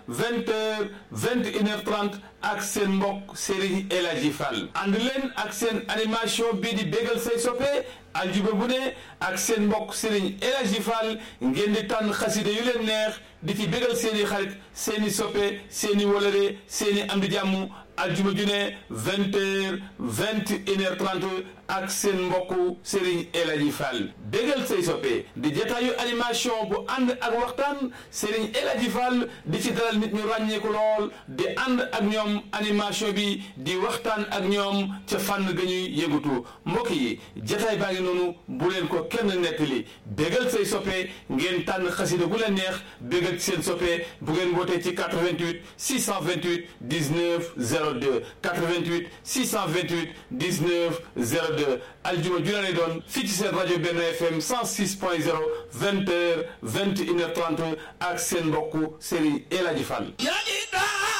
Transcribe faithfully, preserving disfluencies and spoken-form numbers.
vingt heures vingt et une heures trente ak seen mbokk Serigne El Hadji Fall ànd leen ak seen animation bii di bégal say soppe aljuma bu ne ak seen mbokk Serigne El Hadji Fall ngeen di tànn xasida yu leen neex di ci bégal seeni xarit seeni soppe seeni wolore seeni am di jàmm aljuma ju ne vingt heures vingt et une heures trente ak seen mbokku Serigne El Hadji Fall bégal say soppe di jataayu animation bu ànd ak waxtaan Serigne El Hadji Fall di ci dalal nit ñu ràññeeku lool di ànd ak ñoom animation bi di waxtaan ak ñoom ca fànn ga ñuy yëngatu mbokk yi jataay baa ngi noonu bu leen ko kenn nettali bégal say soppe ngeen tànn xasida bu leen neex bégal ci seen soppe bu ngeen wootee ci quatre-vingt-huit six cent vingt-huit dix-neuf zéro deux quatre-vingt-huit six cent vingt-huit dix-neuf zéro deux aljuma ju lay doon fii ci seen rajo Benno F M cent six point zéro vingt heures vingt et une heures trente ak seen mbokku Serigne El Hadji Fall.